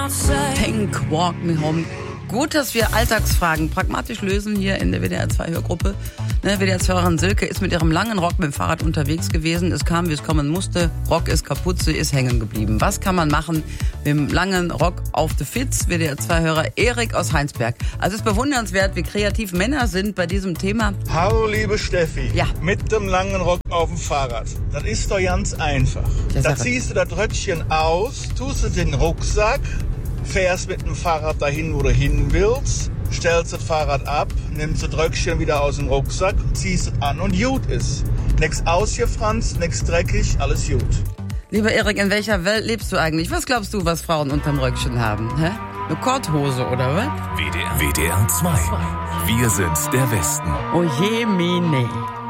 Think, walk me home. Gut, dass wir Alltagsfragen pragmatisch lösen hier in der WDR 2 Hörgruppe. WDR-Hörerin Silke ist mit ihrem langen Rock mit dem Fahrrad unterwegs gewesen. Es kam, wie es kommen musste. Rock ist kaputt, sie ist hängen geblieben. Was kann man machen mit dem langen Rock auf the Fitz? WDR-2-Hörer Erik aus Heinsberg. Also es ist bewundernswert, wie kreativ Männer sind bei diesem Thema. Hallo, liebe Steffi. Ja. Mit dem langen Rock auf dem Fahrrad. Das ist doch ganz einfach. Da ziehst du das Röckchen aus, tust du den Rucksack, fährst mit dem Fahrrad dahin, wo du hin willst, stellst das Fahrrad ab, nimmst das Röckchen wieder aus dem Rucksack, ziehst es an und gut ist. Nix ausgefranst, nix dreckig, alles gut. Lieber Erik, in welcher Welt lebst du eigentlich? Was glaubst du, was Frauen unterm Röckchen haben? Hä? Eine Korthose, oder was? WDR 2. Wir sind der Westen. Oh je, mine.